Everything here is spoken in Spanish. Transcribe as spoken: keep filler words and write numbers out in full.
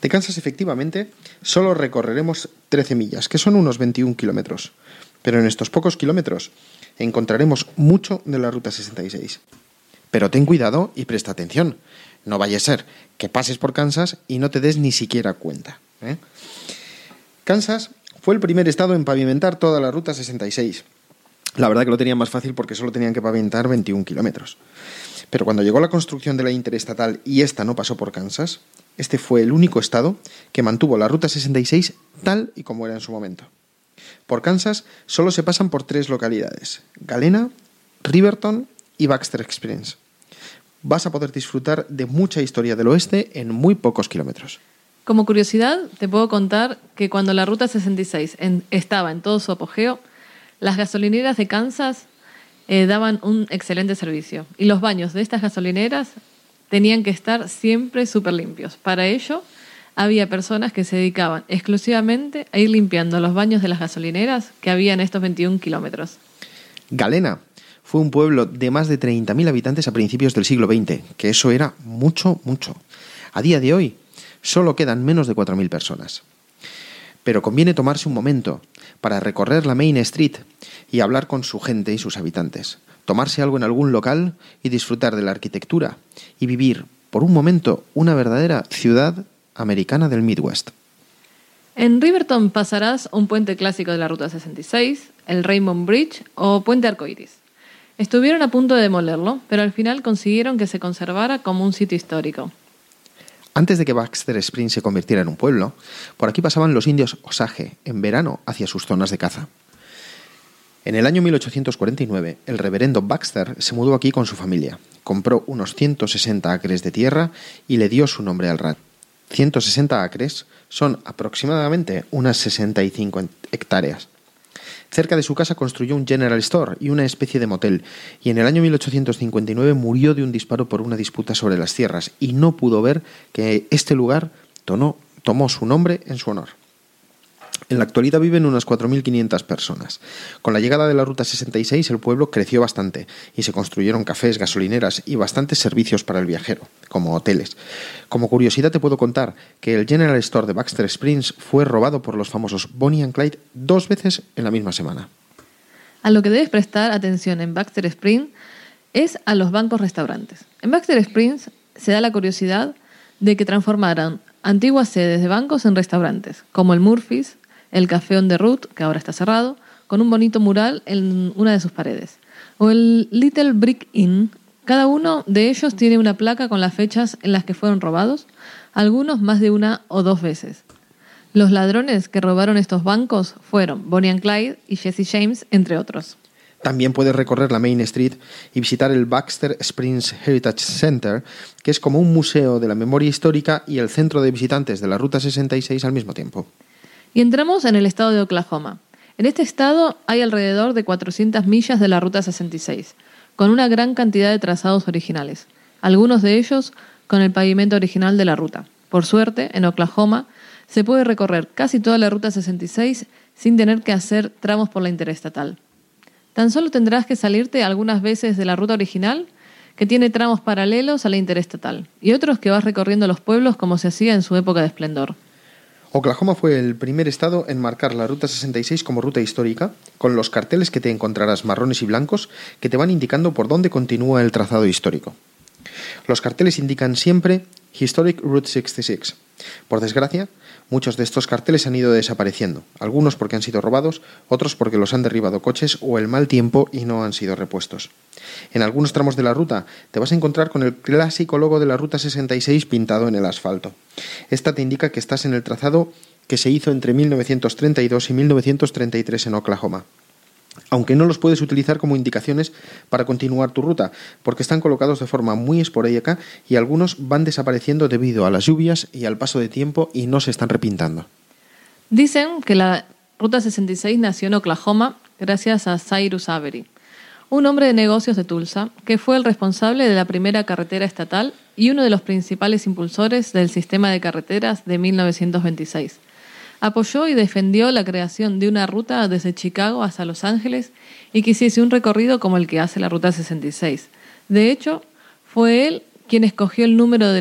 De Kansas, efectivamente, solo recorreremos trece millas, que son unos veintiún kilómetros. Pero en estos pocos kilómetros encontraremos mucho de la Ruta sesenta y seis. Pero ten cuidado y presta atención. No vaya a ser que pases por Kansas y no te des ni siquiera cuenta, ¿eh? Kansas fue el primer estado en pavimentar toda la Ruta sesenta y seis. La verdad que lo tenían más fácil porque solo tenían que pavimentar veintiún kilómetros. Pero cuando llegó la construcción de la interestatal y esta no pasó por Kansas, este fue el único estado que mantuvo la Ruta sesenta y seis tal y como era en su momento. Por Kansas solo se pasan por tres localidades: Galena, Riverton y Baxter Springs. Vas a poder disfrutar de mucha historia del oeste en muy pocos kilómetros. Como curiosidad, te puedo contar que cuando la Ruta sesenta y seis en, estaba en todo su apogeo, las gasolineras de Kansas eh, daban un excelente servicio. Y los baños de estas gasolineras tenían que estar siempre súper limpios. Para ello, había personas que se dedicaban exclusivamente a ir limpiando los baños de las gasolineras que había en estos veintiún kilómetros. Galena fue un pueblo de más de treinta mil habitantes a principios del siglo veinte, que eso era mucho, mucho. A día de hoy, solo quedan menos de cuatro mil personas. Pero conviene tomarse un momento para recorrer la Main Street y hablar con su gente y sus habitantes, tomarse algo en algún local y disfrutar de la arquitectura y vivir, por un momento, una verdadera ciudad americana del Midwest. En Riverton pasarás un puente clásico de la Ruta sesenta y seis, el Raymond Bridge o Puente Arcoíris. Estuvieron a punto de demolerlo, pero al final consiguieron que se conservara como un sitio histórico. Antes de que Baxter Springs se convirtiera en un pueblo, por aquí pasaban los indios Osage en verano hacia sus zonas de caza. En el año mil ochocientos cuarenta y nueve, el reverendo Baxter se mudó aquí con su familia, compró unos ciento sesenta acres de tierra y le dio su nombre al rancho. ciento sesenta acres son aproximadamente unas sesenta y cinco hectáreas. Cerca de su casa construyó un General Store y una especie de motel, y en el año mil ochocientos cincuenta y nueve murió de un disparo por una disputa sobre las tierras, y no pudo ver que este lugar tomó, tomó su nombre en su honor. En la actualidad viven unas cuatro mil quinientas personas. Con la llegada de la Ruta sesenta y seis el pueblo creció bastante y se construyeron cafés, gasolineras y bastantes servicios para el viajero, como hoteles. Como curiosidad te puedo contar que el General Store de Baxter Springs fue robado por los famosos Bonnie and Clyde dos veces en la misma semana. A lo que debes prestar atención en Baxter Springs es a los bancos restaurantes. En Baxter Springs se da la curiosidad de que transformaran antiguas sedes de bancos en restaurantes, como el Murphy's, el Café on the Route, que ahora está cerrado, con un bonito mural en una de sus paredes, o el Little Brick Inn. Cada uno de ellos tiene una placa con las fechas en las que fueron robados, algunos más de una o dos veces. Los ladrones que robaron estos bancos fueron Bonnie and Clyde y Jesse James, entre otros. También puedes recorrer la Main Street y visitar el Baxter Springs Heritage Center, que es como un museo de la memoria histórica y el centro de visitantes de la Ruta sesenta y seis al mismo tiempo. Y entramos en el estado de Oklahoma. En este estado hay alrededor de cuatrocientas millas de la Ruta sesenta y seis, con una gran cantidad de trazados originales, algunos de ellos con el pavimento original de la ruta. Por suerte, en Oklahoma se puede recorrer casi toda la Ruta sesenta y seis sin tener que hacer tramos por la interestatal. Tan solo tendrás que salirte algunas veces de la ruta original, que tiene tramos paralelos a la interestatal, y otros que vas recorriendo los pueblos como se hacía en su época de esplendor. Oklahoma fue el primer estado en marcar la Ruta sesenta y seis como ruta histórica, con los carteles que te encontrarás marrones y blancos que te van indicando por dónde continúa el trazado histórico. Los carteles indican siempre Historic Route sesenta y seis. Por desgracia, muchos de estos carteles han ido desapareciendo, algunos porque han sido robados, otros porque los han derribado coches o el mal tiempo y no han sido repuestos. En algunos tramos de la ruta te vas a encontrar con el clásico logo de la Ruta sesenta y seis pintado en el asfalto. Esta te indica que estás en el trazado que se hizo entre mil novecientos treinta y dos y mil novecientos treinta y tres en Oklahoma, aunque no los puedes utilizar como indicaciones para continuar tu ruta, porque están colocados de forma muy esporádica y algunos van desapareciendo debido a las lluvias y al paso de tiempo y no se están repintando. Dicen que la Ruta sesenta y seis nació en Oklahoma gracias a Cyrus Avery, un hombre de negocios de Tulsa que fue el responsable de la primera carretera estatal y uno de los principales impulsores del sistema de carreteras de mil novecientos veintiséis. Apoyó y defendió la creación de una ruta desde Chicago hasta Los Ángeles y que hiciese un recorrido como el que hace la Ruta sesenta y seis. De hecho, fue él quien escogió el número de